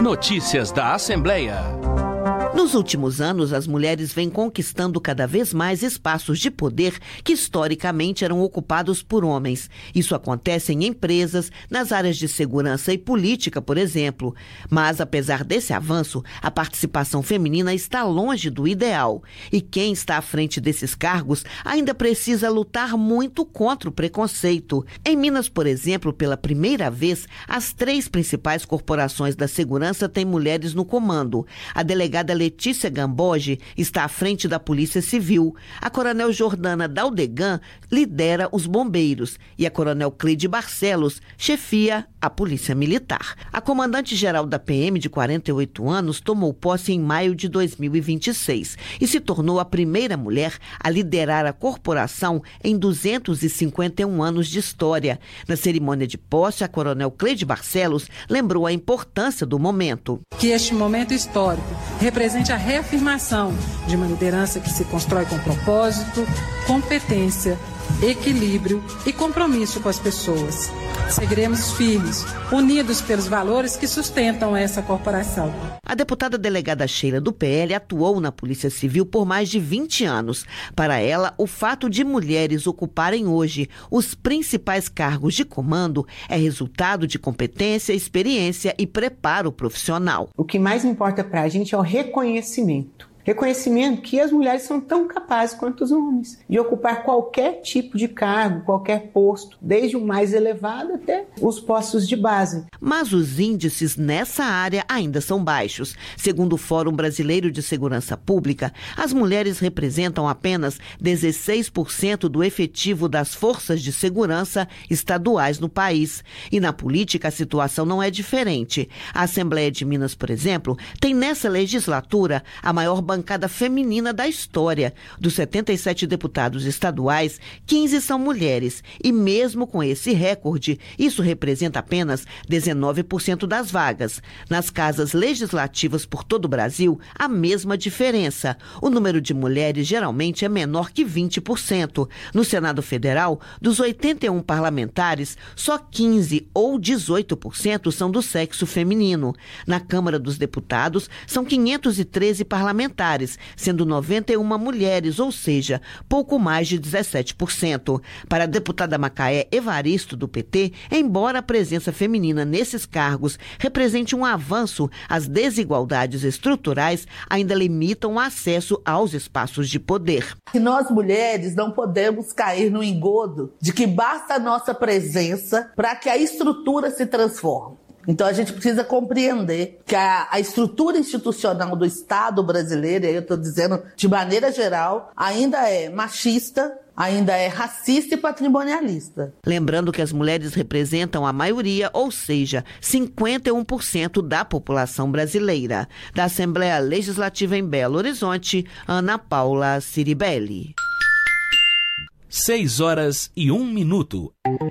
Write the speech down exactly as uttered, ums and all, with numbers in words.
Notícias da Assembleia. Nos últimos anos, as mulheres vêm conquistando cada vez mais espaços de poder que historicamente eram ocupados por homens. Isso acontece em empresas, nas áreas de segurança e política, por exemplo. Mas, apesar desse avanço, a participação feminina está longe do ideal. E quem está à frente desses cargos ainda precisa lutar muito contra o preconceito. Em Minas, por exemplo, pela primeira vez, as três principais corporações da segurança têm mulheres no comando. A delegada Letícia Gamboge está à frente da Polícia Civil. A coronel Jordana Daldegan lidera os bombeiros e a coronel Cleide Barcelos chefia a Polícia Militar. A comandante-geral da P M, de quarenta e oito anos, tomou posse em maio de dois mil e vinte e seis e se tornou a primeira mulher a liderar a corporação em duzentos e cinquenta e um anos de história. Na cerimônia de posse, a coronel Cleide Barcelos lembrou a importância do momento. Que este momento histórico representa a reafirmação de uma liderança que se constrói com propósito, competência, equilíbrio e compromisso com as pessoas. Seguiremos firmes, unidos pelos valores que sustentam essa corporação. A deputada delegada Sheila do P L atuou na Polícia Civil por mais de vinte anos. Para ela, o fato de mulheres ocuparem hoje os principais cargos de comando é resultado de competência, experiência e preparo profissional. O que mais importa para a gente é o reconhecimento. Reconhecimento que as mulheres são tão capazes quanto os homens de ocupar qualquer tipo de cargo, qualquer posto, desde o mais elevado até os postos de base. Mas os índices nessa área ainda são baixos. Segundo o Fórum Brasileiro de Segurança Pública, as mulheres representam apenas dezesseis por cento do efetivo das forças de segurança estaduais no país. E na política a situação não é diferente. A Assembleia de Minas, por exemplo, tem nessa legislatura a maior bancada bancada feminina da história. Dos setenta e sete deputados estaduais, quinze são mulheres. E mesmo com esse recorde, isso representa apenas dezenove por cento das vagas. Nas casas legislativas por todo o Brasil, a mesma diferença. O número de mulheres geralmente é menor que vinte por cento. No Senado Federal, dos oitenta e um parlamentares, só quinze ou dezoito por cento são do sexo feminino. Na Câmara dos Deputados, são quinhentos e treze parlamentares, sendo noventa e uma mulheres, ou seja, pouco mais de dezessete por cento. Para a deputada Macaé Evaristo, do P T, embora a presença feminina nesses cargos represente um avanço, as desigualdades estruturais ainda limitam o acesso aos espaços de poder. E nós, mulheres, não podemos cair no engodo de que basta a nossa presença para que a estrutura se transforme. Então a gente precisa compreender que a, a estrutura institucional do Estado brasileiro, e aí eu estou dizendo de maneira geral, ainda é machista, ainda é racista e patrimonialista. Lembrando que as mulheres representam a maioria, ou seja, cinquenta e um por cento da população brasileira. Da Assembleia Legislativa em Belo Horizonte, Ana Paula Ciribelli. Seis horas e um minuto.